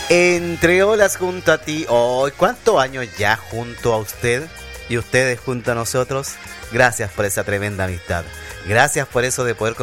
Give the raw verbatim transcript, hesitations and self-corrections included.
Entre olas junto a ti. Oh, ¿cuántos años ya junto a usted? Y ustedes junto a nosotros. Gracias por esa tremenda amistad. Gracias por eso de poder